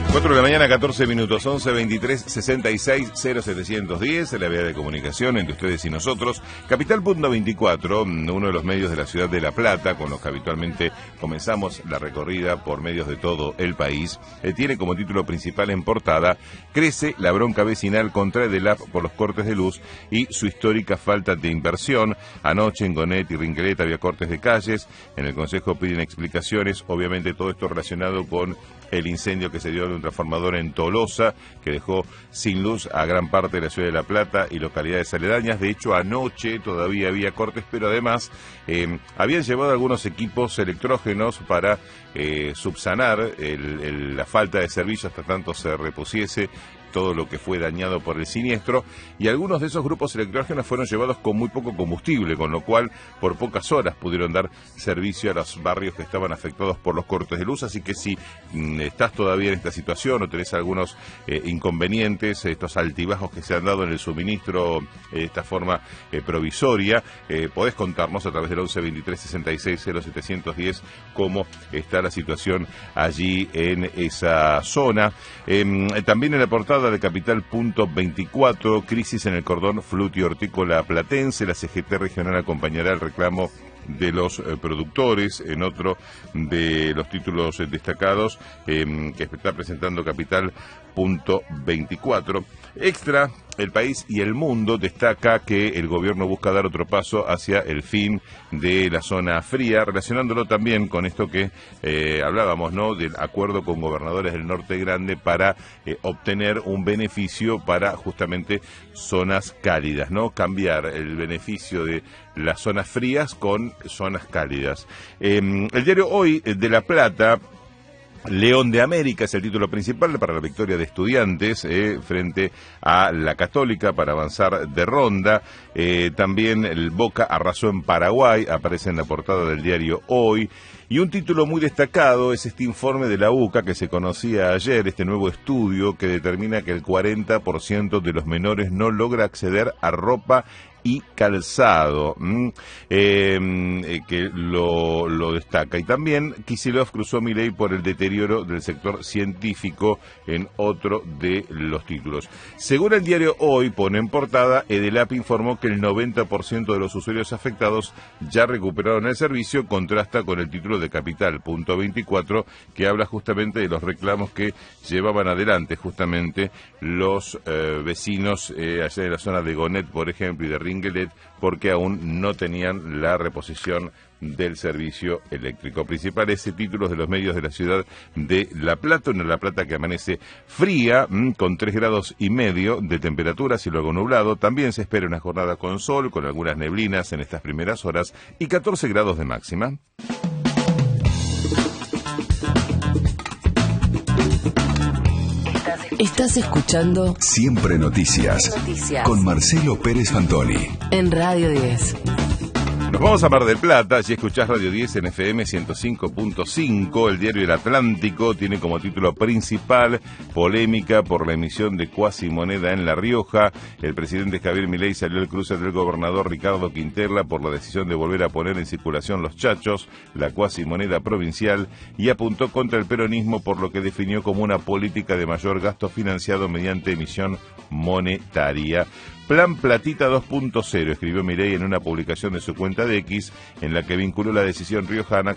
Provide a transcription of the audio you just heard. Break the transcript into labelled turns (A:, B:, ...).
A: 4 de la mañana, 14 minutos, 11-23-66-0710, la vía de comunicación entre ustedes y nosotros. Capital.24, uno de los medios de la ciudad de La Plata, con los que habitualmente comenzamos la recorrida por medios de todo el país, tiene como título principal en portada: crece la bronca vecinal contra Edelap por los cortes de luz y su histórica falta de inversión. Anoche en Gonet y Rinquelet había cortes de calles, en el Consejo piden explicaciones, obviamente todo esto relacionado con el incendio que se dio de un transformador en Tolosa, que dejó sin luz a gran parte de la ciudad de La Plata y localidades aledañas. De hecho, anoche todavía había cortes, pero además habían llevado algunos equipos electrógenos para subsanar la falta de servicio hasta tanto se repusiese todo lo que fue dañado por el siniestro, y algunos de esos grupos electrógenos fueron llevados con muy poco combustible, con lo cual por pocas horas pudieron dar servicio a los barrios que estaban afectados por los cortes de luz. Así que si estás todavía en esta situación o tenés algunos inconvenientes, estos altibajos que se han dado en el suministro de esta forma provisoria, podés contarnos a través del 11-23-66-0710 cómo está la situación allí en esa zona. También en la portada de Capital.24, crisis en el cordón flutio-hortícola platense. La CGT regional acompañará el reclamo de los productores. En otro de los títulos destacados que está presentando Capital.24, Extra, El País y El Mundo destaca que el gobierno busca dar otro paso hacia el fin de la zona fría, relacionándolo también con esto que hablábamos, ¿no?, del acuerdo con gobernadores del Norte Grande para obtener un beneficio para justamente zonas cálidas, ¿no? Cambiar el beneficio de las zonas frías con zonas cálidas. El diario Hoy de La Plata: León de América es el título principal para la victoria de Estudiantes frente a la Católica para avanzar de ronda. También el Boca arrasó en Paraguay, aparece en la portada del diario Hoy. Y un título muy destacado es este informe de la UCA que se conocía ayer, este nuevo estudio que determina que el 40% de los menores no logra acceder a ropa y calzado, que lo destaca. Y también Kicillof cruzó Milei por el deterioro del sector científico en otro de los títulos. Según el diario Hoy, pone en portada: Edelap informó que el 90% de los usuarios afectados ya recuperaron el servicio. Contrasta con el título de Capital.24, que habla justamente de los reclamos que llevaban adelante justamente los vecinos allá de la zona de Gonet, por ejemplo, y de Rinquelet, porque aún no tenían la reposición del servicio eléctrico. Principales títulos de los medios de la ciudad de La Plata, una La Plata que amanece fría, con 3,5 grados de temperatura, cielo algo nublado. También se espera una jornada con sol, con algunas neblinas en estas primeras horas, y 14 grados de máxima.
B: Estás escuchando
C: Siempre Noticias, con Marcelo Pérez Fantoni
B: en Radio 10.
A: Nos vamos a Mar del Plata. Si escuchás Radio 10 en FM 105.5, el diario El Atlántico tiene como título principal: polémica por la emisión de cuasimoneda en La Rioja. El presidente Javier Milei salió al cruce del gobernador Ricardo Quintela por la decisión de volver a poner en circulación los chachos, la cuasimoneda provincial, y apuntó contra el peronismo por lo que definió como una política de mayor gasto financiado mediante emisión monetaria. Plan Platita 2.0, escribió Milei en una publicación de su cuenta de X, en la que vinculó la decisión riojana